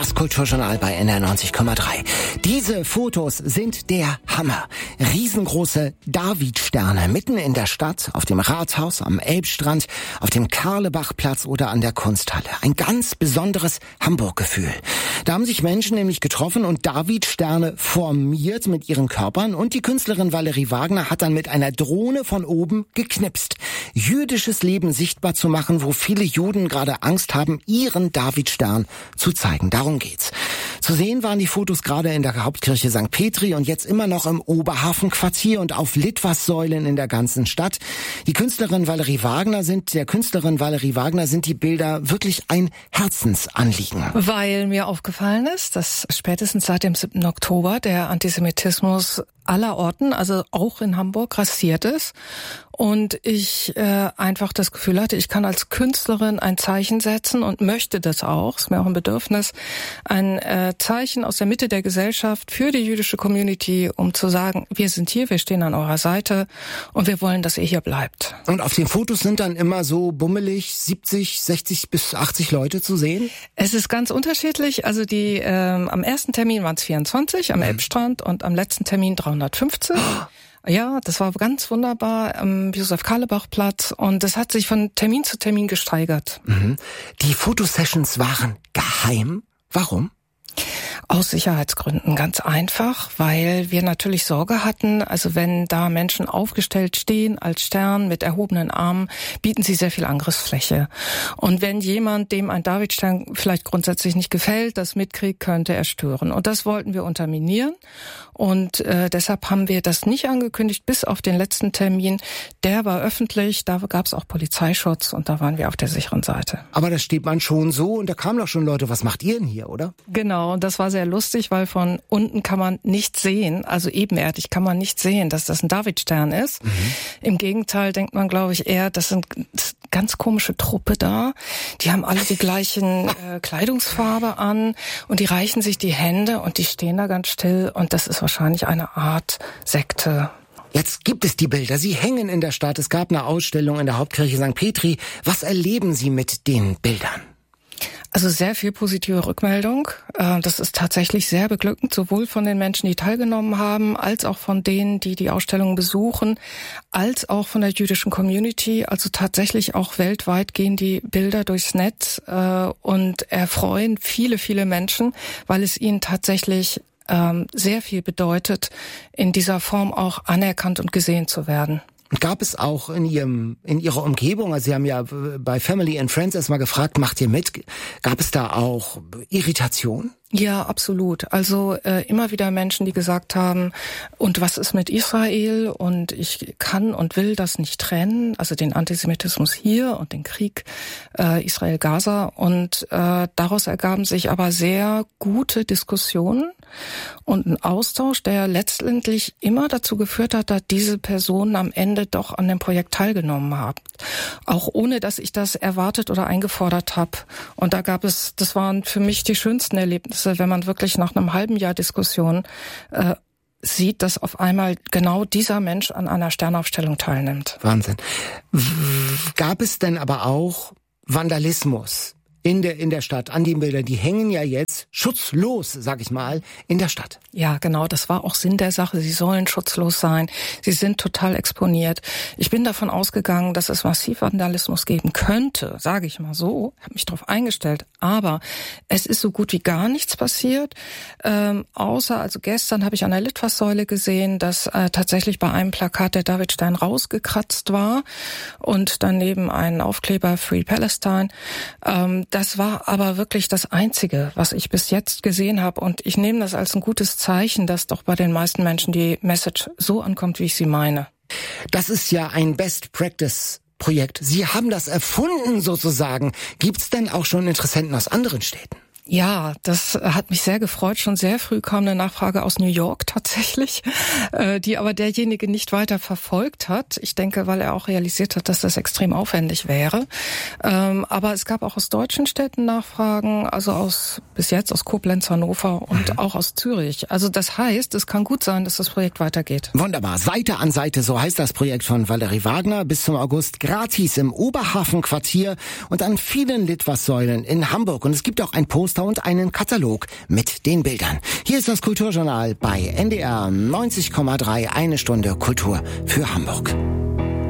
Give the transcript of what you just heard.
Das Kulturjournal bei NDR 90,3. Diese Fotos sind der Hammer. Riesengroße Davidsterne mitten in der Stadt, auf dem Rathaus, am Elbstrand, auf dem Karlebachplatz oder an der Kunsthalle. Ein ganz besonderes Hamburg-Gefühl. Da haben sich Menschen nämlich getroffen und Davidsterne formiert mit ihren Körpern und die Künstlerin Valerie Wagner hat dann mit einer Drohne von oben geknipst. Jüdisches Leben sichtbar zu machen, wo viele Juden gerade Angst haben, ihren Davidstern zu zeigen. Darum geht's. Zu sehen waren die Fotos gerade in der Hauptkirche St. Petri und jetzt immer noch im Oberhafenquartier und auf Litfaßsäulen in der ganzen Stadt. Der Künstlerin Valerie Wagner sind die Bilder wirklich ein Herzensanliegen. Weil mir aufgefallen ist, dass spätestens seit dem 7. Oktober der Antisemitismus aller Orten, also auch in Hamburg, grassiert ist. Und ich einfach das Gefühl hatte, ich kann als Künstlerin ein Zeichen setzen und möchte das auch, ist mir auch ein Bedürfnis, ein Zeichen aus der Mitte der Gesellschaft für die jüdische Community, um zu sagen, wir sind hier, wir stehen an eurer Seite und wir wollen, dass ihr hier bleibt. Und auf den Fotos sind dann immer so bummelig 70, 60 bis 80 Leute zu sehen? Es ist ganz unterschiedlich. Also die am ersten Termin waren es 24 am Elbstrand und am letzten Termin 350. Ja, das war ganz wunderbar am Josef-Karlebach-Platz und das hat sich von Termin zu Termin gesteigert. Die Fotosessions waren geheim. Warum? Aus Sicherheitsgründen, ganz einfach, weil wir natürlich Sorge hatten, also wenn da Menschen aufgestellt stehen als Stern mit erhobenen Armen, bieten sie sehr viel Angriffsfläche. Und wenn jemand, dem ein Davidstern vielleicht grundsätzlich nicht gefällt, das mitkriegt, könnte er stören. Und das wollten wir unterminieren und deshalb haben wir das nicht angekündigt, bis auf den letzten Termin. Der war öffentlich, da gab es auch Polizeischutz und da waren wir auf der sicheren Seite. Aber da steht man schon so und da kamen doch schon Leute, was macht ihr denn hier, oder? Genau, und das war sehr lustig, weil von unten kann man nicht sehen, also ebenerdig kann man nicht sehen, dass das ein Davidstern ist. Im Gegenteil denkt man, glaube ich, eher, das sind ganz komische Truppe da. Die haben alle die gleichen Kleidungsfarbe an und die reichen sich die Hände und die stehen da ganz still und das ist wahrscheinlich eine Art Sekte. Jetzt gibt es die Bilder, sie hängen in der Stadt. Es gab eine Ausstellung in der Hauptkirche St. Petri. Was erleben Sie mit den Bildern? Also sehr viel positive Rückmeldung. Das ist tatsächlich sehr beglückend, sowohl von den Menschen, die teilgenommen haben, als auch von denen, die die Ausstellung besuchen, als auch von der jüdischen Community. Also tatsächlich auch weltweit gehen die Bilder durchs Netz und erfreuen viele, viele Menschen, weil es ihnen tatsächlich sehr viel bedeutet, in dieser Form auch anerkannt und gesehen zu werden. Und gab es auch in Ihrer Umgebung, also Sie haben ja bei Family and Friends erstmal gefragt, macht ihr mit? Gab es da auch Irritation? Ja, absolut. Also immer wieder Menschen, die gesagt haben, und was ist mit Israel? Und ich kann und will das nicht trennen, also den Antisemitismus hier und den Krieg Israel-Gaza. Und daraus ergaben sich aber sehr gute Diskussionen und ein Austausch, der letztendlich immer dazu geführt hat, dass diese Personen am Ende doch an dem Projekt teilgenommen haben. Auch ohne, dass ich das erwartet oder eingefordert habe. Und das waren für mich die schönsten Erlebnisse, wenn man wirklich nach einem halben Jahr Diskussion sieht, dass auf einmal genau dieser Mensch an einer Sternaufstellung teilnimmt. Wahnsinn. Gab es denn aber auch Vandalismus in der Stadt, an den Bildern? Die hängen ja jetzt schutzlos, sag ich mal, in der Stadt. Ja, genau, das war auch Sinn der Sache. Sie sollen schutzlos sein. Sie sind total exponiert. Ich bin davon ausgegangen, dass es massiv Vandalismus geben könnte, sage ich mal so. Ich habe mich darauf eingestellt. Aber es ist so gut wie gar nichts passiert. Außer, also gestern habe ich an der Litfaßsäule gesehen, dass tatsächlich bei einem Plakat der Davidstern rausgekratzt war und daneben ein Aufkleber Free Palestine. Das war aber wirklich das Einzige, was ich bis jetzt gesehen habe. Und ich nehme das als ein gutes Zeichen, dass doch bei den meisten Menschen die Message so ankommt, wie ich sie meine. Das ist ja ein Best-Practice-Projekt. Sie haben das erfunden sozusagen. Gibt's denn auch schon Interessenten aus anderen Städten? Ja, das hat mich sehr gefreut. Schon sehr früh kam eine Nachfrage aus New York tatsächlich, die aber derjenige nicht weiter verfolgt hat. Ich denke, weil er auch realisiert hat, dass das extrem aufwendig wäre. Aber es gab auch aus deutschen Städten Nachfragen, also bis jetzt aus Koblenz, Hannover und auch aus Zürich. Also das heißt, es kann gut sein, dass das Projekt weitergeht. Wunderbar. Seite an Seite, so heißt das Projekt von Valerie Wagner. Bis zum August gratis im Oberhafenquartier und an vielen Litfaßsäulen in Hamburg. Und es gibt auch ein Poster Poster und einen Katalog mit den Bildern. Hier ist das Kulturjournal bei NDR 90,3, eine Stunde Kultur für Hamburg.